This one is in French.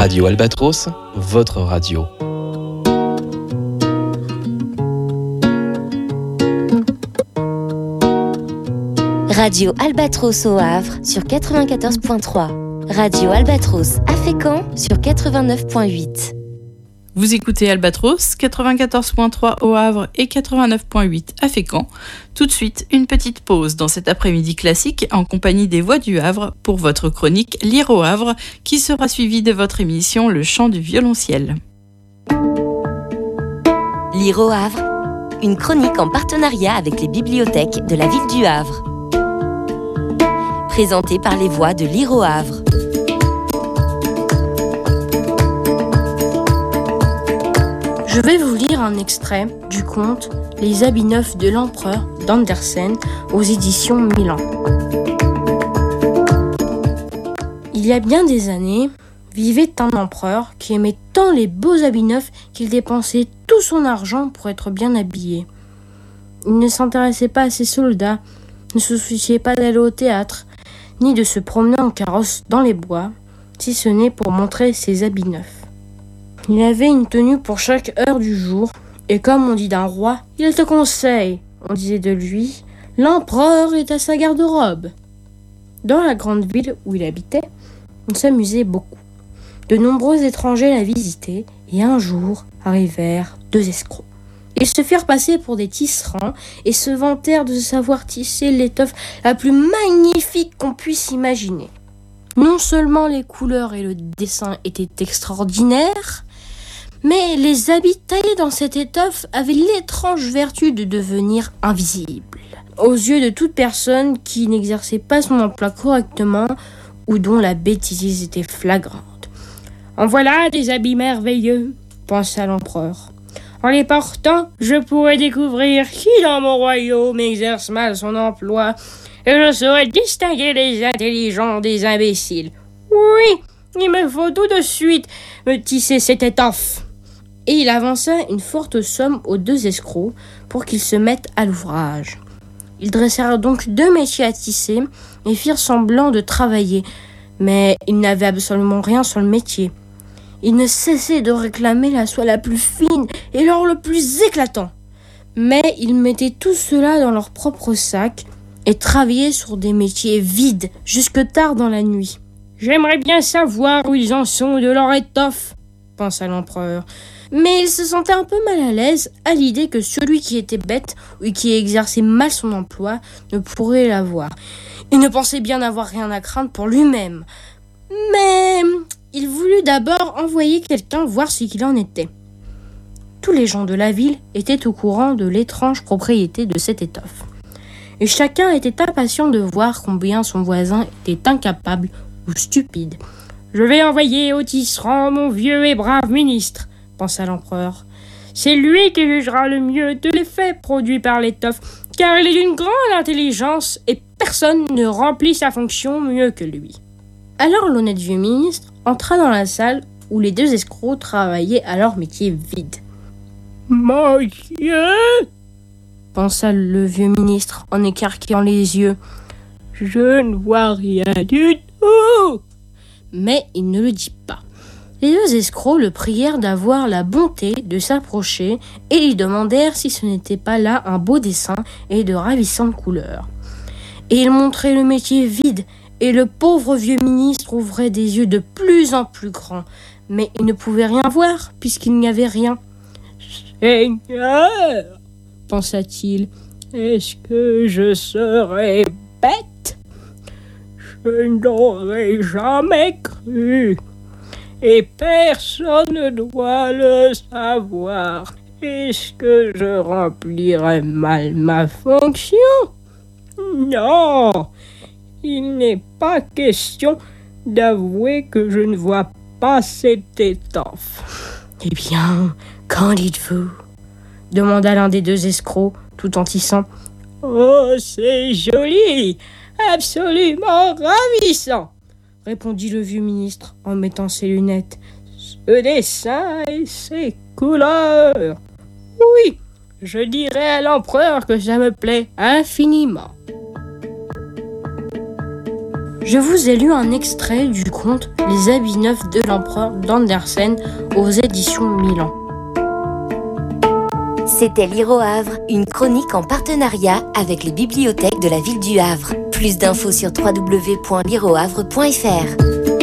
Radio Albatros, votre radio. Radio Albatros au Havre sur 94.3. Radio Albatros à Fécamp sur 89.8. Vous écoutez Albatros, 94.3 au Havre et 89.8 à Fécamp. Tout de suite, une petite pause dans cet après-midi classique en compagnie des Voix du Havre pour votre chronique Lire au Havre qui sera suivie de votre émission Le Chant du violonciel. Lire au Havre, une chronique en partenariat avec les bibliothèques de la ville du Havre. Présentée par les Voix de Lire au Havre. Je vais vous lire un extrait du conte Les habits neufs de l'empereur d'Andersen aux éditions Milan. Il y a bien des années, vivait un empereur qui aimait tant les beaux habits neufs qu'il dépensait tout son argent pour être bien habillé. Il ne s'intéressait pas à ses soldats, ne se souciait pas d'aller au théâtre, ni de se promener en carrosse dans les bois, si ce n'est pour montrer ses habits neufs. Il avait une tenue pour chaque heure du jour, et comme on dit d'un roi, il te conseille, on disait de lui, l'empereur est à sa garde-robe. Dans la grande ville où il habitait, on s'amusait beaucoup. De nombreux étrangers la visitaient, et un jour arrivèrent deux escrocs. Ils se firent passer pour des tisserands et se vantèrent de savoir tisser l'étoffe la plus magnifique qu'on puisse imaginer. Non seulement les couleurs et le dessin étaient extraordinaires, mais les habits taillés dans cette étoffe avaient l'étrange vertu de devenir invisibles aux yeux de toute personne qui n'exerçait pas son emploi correctement ou dont la bêtise était flagrante. « En voilà des habits merveilleux !» pensa l'empereur. « En les portant, je pourrais découvrir qui dans mon royaume exerce mal son emploi et je saurais distinguer les intelligents des imbéciles. Oui, il me faut tout de suite me tisser cette étoffe. » Et il avança une forte somme aux deux escrocs pour qu'ils se mettent à l'ouvrage. Ils dressèrent donc deux métiers à tisser et firent semblant de travailler, mais ils n'avaient absolument rien sur le métier. Ils ne cessaient de réclamer la soie la plus fine et l'or le plus éclatant. Mais ils mettaient tout cela dans leur propre sac et travaillaient sur des métiers vides jusque tard dans la nuit. « J'aimerais bien savoir où ils en sont de leur étoffe, » pensa l'empereur. Mais il se sentait un peu mal à l'aise à l'idée que celui qui était bête ou qui exerçait mal son emploi ne pourrait l'avoir. Il ne pensait bien n'avoir rien à craindre pour lui-même. Mais il voulut d'abord envoyer quelqu'un voir ce qu'il en était. Tous les gens de la ville étaient au courant de l'étrange propriété de cette étoffe. Et chacun était impatient de voir combien son voisin était incapable ou stupide. « Je vais envoyer au tisserand mon vieux et brave ministre, » pensa l'empereur. C'est lui qui jugera le mieux de l'effet produit par l'étoffe, car il est d'une grande intelligence et personne ne remplit sa fonction mieux que lui. Alors l'honnête vieux ministre entra dans la salle où les deux escrocs travaillaient à leur métier vide. « Monsieur !» pensa le vieux ministre en écarquillant les yeux. « Je ne vois rien du tout !» Mais il ne le dit pas. Les deux escrocs le prièrent d'avoir la bonté de s'approcher et lui demandèrent si ce n'était pas là un beau dessin et de ravissantes couleurs. Et ils montraient le métier vide et le pauvre vieux ministre ouvrait des yeux de plus en plus grands, mais il ne pouvait rien voir puisqu'il n'y avait rien. « Seigneur !» pensa-t-il, « est-ce que je serais bête ? Je n'aurais jamais cru. Et personne ne doit le savoir. Est-ce que je remplirais mal ma fonction ? Non, il n'est pas question d'avouer que je ne vois pas cette étoffe. Eh bien, qu'en dites-vous ? Demanda l'un des deux escrocs, tout en tissant. Oh, c'est joli, absolument ravissant, répondit le vieux ministre en mettant ses lunettes. Ce dessin et ces couleurs. Oui, je dirais à l'empereur que ça me plaît infiniment. Je vous ai lu un extrait du conte Les habits neufs de l'empereur d'Andersen aux éditions Milan. C'était Lire au Havre, une chronique en partenariat avec les bibliothèques de la ville du Havre. Plus d'infos sur www.lireauhavre.fr.